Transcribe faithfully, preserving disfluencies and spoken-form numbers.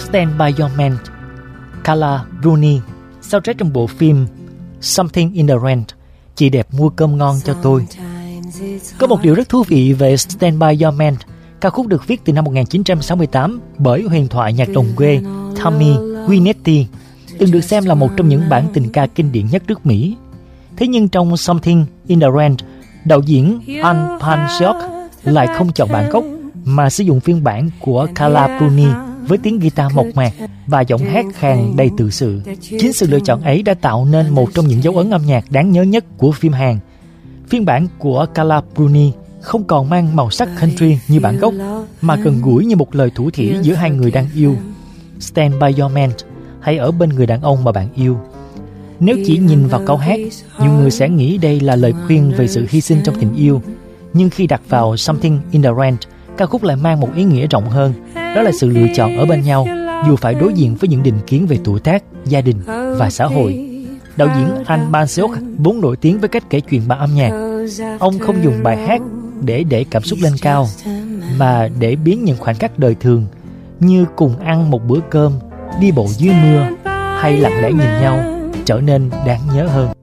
Stand By Your Man, Carla Bruni, soundtrack trong bộ phim Something in the Rain, Chị đẹp mua cơm ngon cho tôi. Có một điều rất thú vị về Stand By Your Man. Ca khúc được viết từ năm một nghìn chín trăm sáu mươi tám bởi huyền thoại nhạc đồng quê Tommy Guinetti, từng được xem là một trong những bản tình ca kinh điển nhất nước Mỹ. Thế nhưng trong Something in the Rain, đạo diễn Anne Pansiok lại không chọn bản gốc mà sử dụng phiên bản của Carla Bruni với tiếng guitar mộc mạc và giọng hát khàn đầy tự sự. Chính sự lựa chọn ấy đã tạo nên một trong những dấu ấn âm nhạc đáng nhớ nhất của phim Hàn. Phiên bản của Carla Bruni không còn mang màu sắc country như bản gốc, mà gần gũi như một lời thủ thỉ giữa hai người đang yêu. Stand by your man, hãy ở bên người đàn ông mà bạn yêu. Nếu chỉ nhìn vào câu hát, nhiều người sẽ nghĩ đây là lời khuyên về sự hy sinh trong tình yêu. Nhưng khi đặt vào Something in the Rain, ca khúc lại mang một ý nghĩa rộng hơn. Đó là sự lựa chọn ở bên nhau, dù phải đối diện với những định kiến về tuổi tác, gia đình và xã hội. Đạo diễn Anne Pansiok vốn nổi tiếng với cách kể chuyện bằng âm nhạc. Ông không dùng bài hát để để cảm xúc lên cao, mà để biến những khoảnh khắc đời thường như cùng ăn một bữa cơm, đi bộ dưới mưa hay lặng lẽ nhìn nhau trở nên đáng nhớ hơn.